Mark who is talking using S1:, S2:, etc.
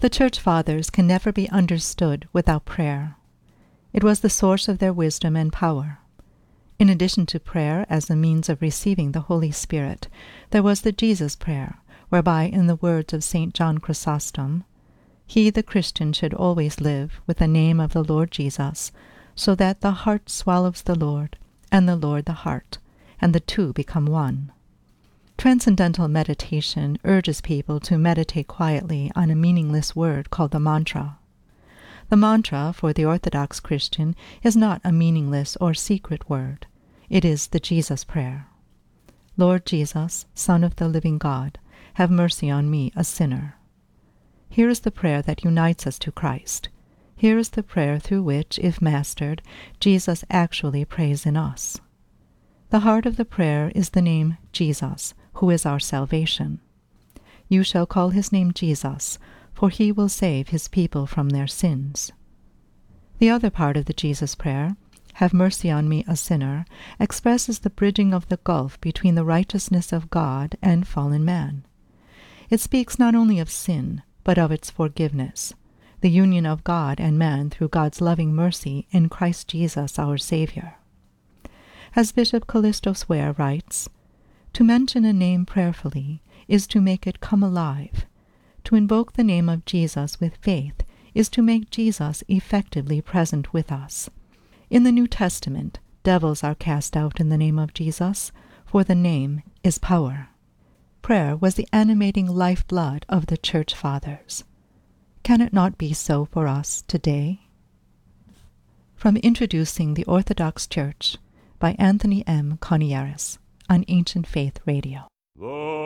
S1: The Church Fathers can never be understood without prayer. It was the source of their wisdom and power. In addition to prayer as a means of receiving the Holy Spirit, there was the Jesus prayer, whereby, in the words of St. John Chrysostom, he, the Christian, should always live with the name of the Lord Jesus, so that the heart swallows the Lord, and the Lord the heart, and the two become one. Transcendental meditation urges people to meditate quietly on a meaningless word called the mantra. The mantra, for the Orthodox Christian, is not a meaningless or secret word. It is the Jesus prayer. Lord Jesus, Son of the living God, have mercy on me, a sinner. Here is the prayer that unites us to Christ. Here is the prayer through which, if mastered, Jesus actually prays in us. The heart of the prayer is the name Jesus, who is our salvation. You shall call his name Jesus, for he will save his people from their sins. The other part of the Jesus prayer, have mercy on me, a sinner, expresses the bridging of the gulf between the righteousness of God and fallen man. It speaks not only of sin, but of its forgiveness, the union of God and man through God's loving mercy in Christ Jesus our Savior. As Bishop Callistos Ware writes, to mention a name prayerfully is to make it come alive. To invoke the name of Jesus with faith is to make Jesus effectively present with us. In the New Testament, devils are cast out in the name of Jesus, for the name is power. Prayer was the animating lifeblood of the Church Fathers. Can it not be so for us today? From Introducing the Orthodox Church by Anthony M. Coniaris on Ancient Faith Radio.